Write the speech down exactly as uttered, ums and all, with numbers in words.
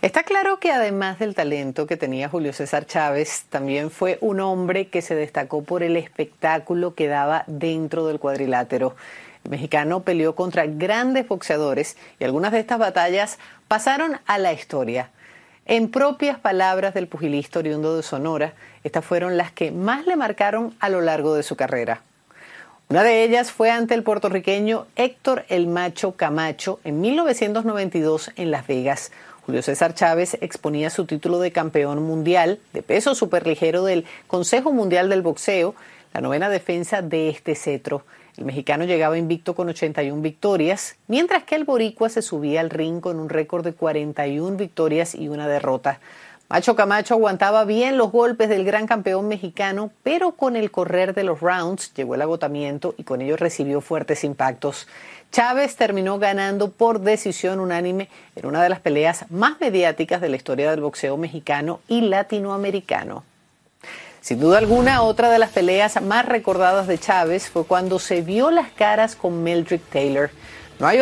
Está claro que además del talento que tenía Julio César Chávez, también fue un hombre que se destacó por el espectáculo que daba dentro del cuadrilátero. El mexicano peleó contra grandes boxeadores y algunas de estas batallas pasaron a la historia. En propias palabras del pugilista oriundo de Sonora, estas fueron las que más le marcaron a lo largo de su carrera. Una de ellas fue ante el puertorriqueño Héctor El Macho Camacho en mil novecientos noventa y dos en Las Vegas. Julio César Chávez exponía su título de campeón mundial de peso superligero del Consejo Mundial del Boxeo, la novena defensa de este cetro. El mexicano llegaba invicto con ochenta y una victorias, mientras que el boricua se subía al ring con un récord de cuarenta y una victorias y una derrota. Macho Camacho aguantaba bien los golpes del gran campeón mexicano, pero con el correr de los rounds llegó el agotamiento y con ello recibió fuertes impactos. Chávez terminó ganando por decisión unánime en una de las peleas más mediáticas de la historia del boxeo mexicano y latinoamericano. Sin duda alguna, otra de las peleas más recordadas de Chávez fue cuando se vio las caras con Meldrick Taylor. No hay